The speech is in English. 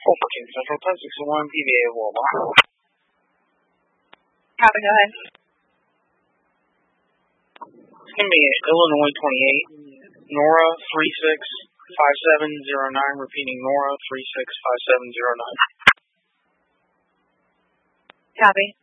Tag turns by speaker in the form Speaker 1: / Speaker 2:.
Speaker 1: Hoboken Central 1061 PVA Walmart.
Speaker 2: Copy, go ahead.
Speaker 1: It's going to be Illinois 28, Nora 365709, repeating Nora 365709.
Speaker 2: Copy.